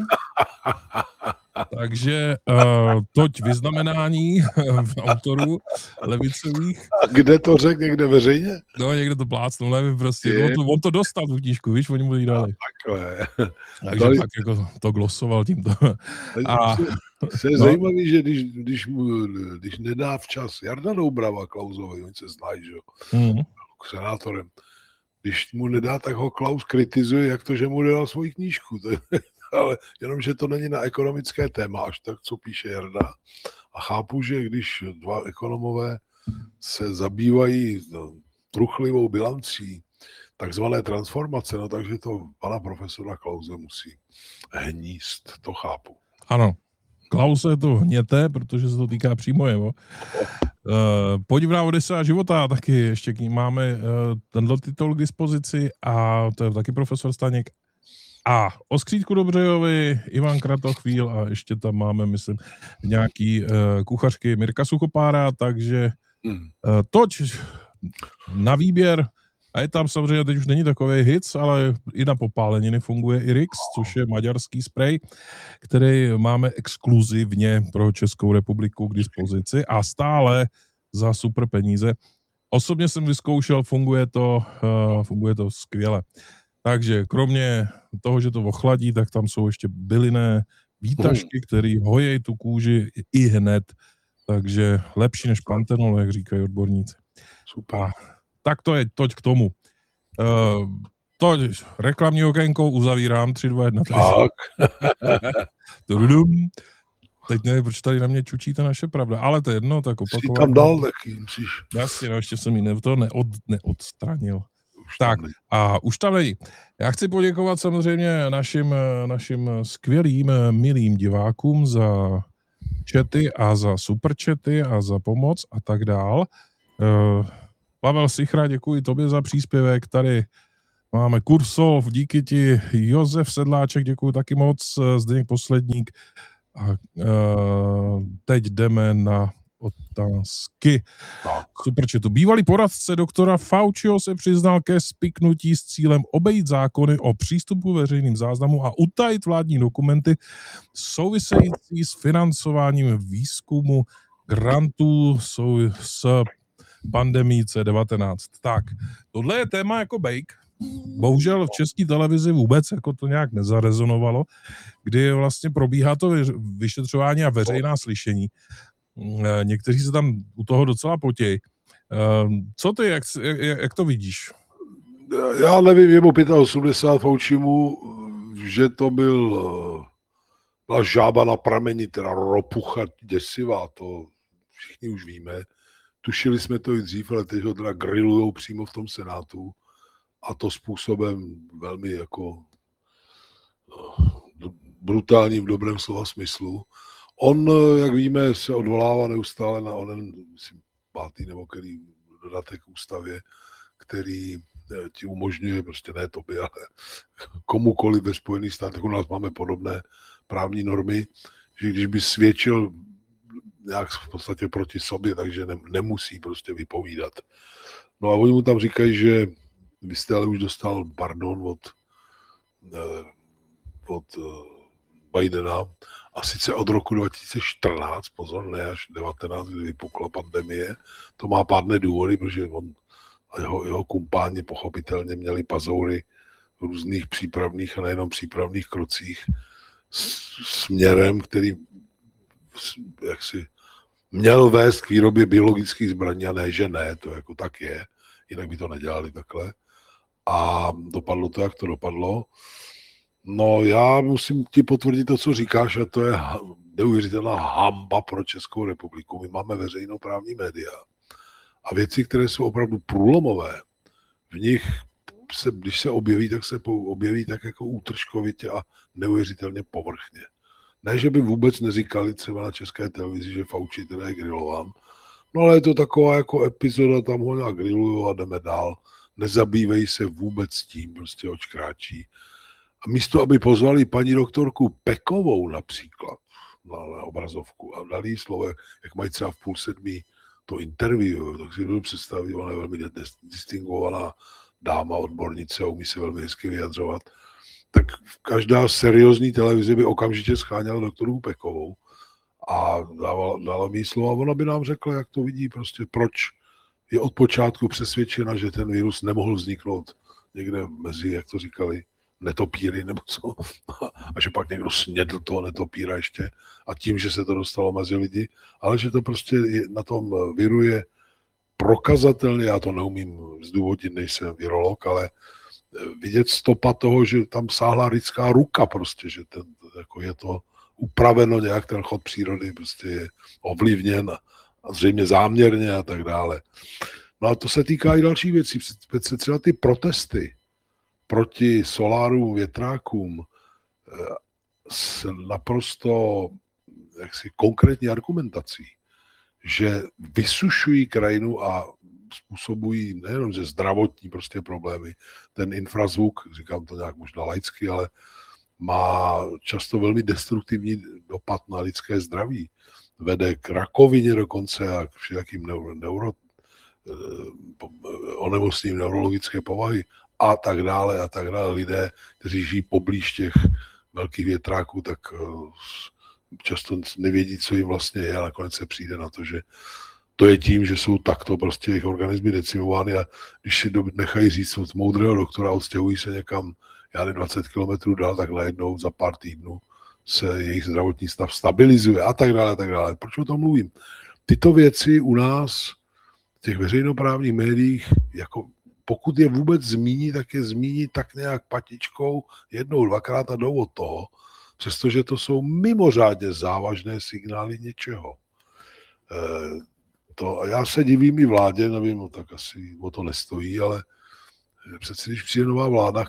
Takže uh, toť vyznamenání v autorů levicových. A kde to řekl? Někde veřejně? No, někde to plácnul, nevím prostě. On to, on to dostal tu knížku, víš, oni mu ji dali. Takhle. Takže Dali... pak jako to glosoval tímto. A... Se je no. zajímavý, že když, když, mu, když nedá včas Jarda Doubrava Klausovi, oni se znají, že jo, mm. k senátorem, když mu nedá, tak ho Klaus kritizuje, jak to, že mu dal svoji knížku. To je, ale jenom, že to není na ekonomické téma, až tak, co píše Jarda. A chápu, že když dva ekonomové se zabývají no, truchlivou bilancí takzvané transformace, no takže to pana profesora Klause musí hníst, to chápu. Ano, Klause to hněte, protože se to týká přímo jeho. Uh, Podivná Odisa života, taky ještě k ní máme uh, tenhle titul k dispozici a to je taky profesor Staněk. A o Skřítku Dobřejovi, Ivan Kratochvíl a ještě tam máme, myslím, nějaký uh, kuchařky Mirka Suchopára, takže uh, toť na výběr. A je tam samozřejmě, teď už není takový hit, ale i na popáleniny funguje i Rix, což je maďarský sprej, který máme exkluzivně pro Českou republiku k dispozici a stále za super peníze. Osobně jsem vyzkoušel, funguje to, uh, funguje to skvěle. Takže kromě toho, že to ochladí, tak tam jsou ještě bylinné výtažky, které hojejí tu kůži i hned. Takže lepší než pantenol, jak říkají odborníci. Super. Tak to je toť k tomu. Uh, toť reklamní okénko uzavírám. tři, dva, jedna. Tak. Teď nevím, proč tady na mě čučíte naše pravda, ale to je jedno, tak opakovat. Jsi tam dal taky, musíš. Jasně, no, ještě jsem ji ne, to neod, neodstranil. Už tak, a už tam není. Já chci poděkovat samozřejmě našim, našim skvělým, milým divákům za chaty a za superchaty a za pomoc a tak dál. Uh, Pavel Sichra, děkuji tobě za příspěvek. Tady máme Kursov, díky ti. Josef Sedláček, děkuji taky moc. Zdeněk Posledník. A uh, teď jdeme na otázky. Superchatu. Bývalý poradce doktora Fauciho se přiznal ke spiknutí s cílem obejít zákony o přístupu veřejným záznamům a utajit vládní dokumenty související s financováním výzkumu grantů sou s pandemií C devatenáct. Tak, tohle je téma jako bejk. Bohužel v české televizi vůbec jako to nějak nezarezonovalo, kdy vlastně probíhá to vyšetřování a veřejná slyšení. Někteří se tam u toho docela potějí. Co ty, jak, jak, jak to vidíš? Já nevím, je mu osmdesát pět Faucimu, že to byl byla žába na prameni, teda ropucha děsivá, to všichni už víme. Tušili jsme to i dřív, ale teď ho teda grillujou přímo v tom Senátu a to způsobem velmi jako brutální v dobrém slova smyslu. On, jak víme, se odvolává neustále na onen, myslím, pátý nebo který dodatek ústavě, který ti umožňuje, prostě ne tobě, ale komukoliv ve Spojených státech, u nás máme podobné právní normy, že když by svědčil nějak v podstatě proti sobě, takže ne, nemusí prostě vypovídat. No a oni mu tam říkají, že vy jste ale už dostal pardon od, od Bidena, a sice od roku dva tisíce čtrnáct, pozor, ne až devatenáct, kdy vypukla pandemie. To má pádné důvody, protože on a jeho, jeho kumpáni pochopitelně měli pazoury v různých přípravných a nejenom přípravných krocích směrem, který jaksi měl vést k výrobě biologických zbraní, a ne, že ne, to jako tak je, jinak by to nedělali takhle. A dopadlo to, jak to dopadlo. No, já musím ti potvrdit to, co říkáš, a to je neuvěřitelná hamba pro Českou republiku. My máme veřejnoprávní média a věci, které jsou opravdu průlomové, v nich, se, když se objeví, tak se objeví tak jako útržkovitě a neuvěřitelně povrchně. Ne, že by vůbec neříkali třeba na České televizi, že Fauci teda je grilován, no ale je to taková jako epizoda, tam ho nějak grilujou a jdeme dál. Nezabývej se vůbec tím, prostě oč kráčí. A místo, aby pozvali paní doktorku Pekovou například na, na obrazovku a dali jí slovo, jak mají třeba v půl sedmí to interview, tak si budu představit, ona je velmi distingovaná dáma, odbornice, umí se velmi hezky vyjadřovat, tak každá seriózní televize by okamžitě scháněla doktorku Pekovou a dávala, dala mi slovo a ona by nám řekla, jak to vidí, prostě proč je od počátku přesvědčena, že ten virus nemohl vzniknout někde mezi, jak to říkali, netopíry nebo co, a že pak někdo snědl toho netopíra ještě a tím, že se to dostalo mezi lidi, ale že to prostě je, na tom viru je prokazatelně, já to neumím zdůvodnit, nejsem virolog, ale vidět stopa toho, že tam sáhla lidská ruka prostě, že ten, jako je to upraveno nějak, ten chod přírody prostě je ovlivněn a zřejmě záměrně a tak dále. No a to se týká i dalších věcí, třeba ty protesty proti solárům, větrákům s naprosto jaksi konkrétní argumentací, že vysušují krajinu a způsobují nejenom že zdravotní prostě problémy. Ten infrazvuk, říkám to nějak možná laicky, ale má často velmi destruktivní dopad na lidské zdraví. Vede k rakovině dokonce a k všelijakým neuro, neuro, onemocněním neurologické povahy a tak dále a tak dále. Lidé, kteří žijí poblíž těch velkých větráků, tak často nevědí, co jim vlastně je a nakonec se přijde na to, že to je tím, že jsou takto prostě jejich organismy decimovány a když si nechají říct od moudrého doktora, odstěhují se někam, já nevím, dvacet kilometrů dál, tak najednou za pár týdnů se jejich zdravotní stav stabilizuje a tak dále a tak dále. Proč o tom mluvím? Tyto věci u nás v těch veřejnoprávních médiích, jako pokud je vůbec zmíní, tak je zmíní tak nějak patičkou jednou, dvakrát a jdou od toho, přestože to jsou mimořádně závažné signály něčeho. E, to, a já se divím i vládě, nevím, no, tak asi o to nestojí, ale přeci když přijde nová vláda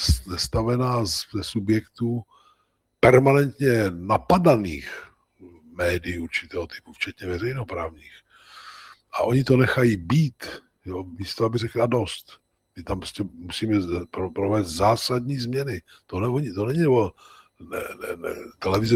sestavená ze subjektů permanentně napadaných médií určitého typu, včetně veřejnoprávních. A oni to nechají být, jo, místo aby řekla dost. My tam prostě musíme provést zásadní změny. To, ne, to není o ne, ne, ne, televize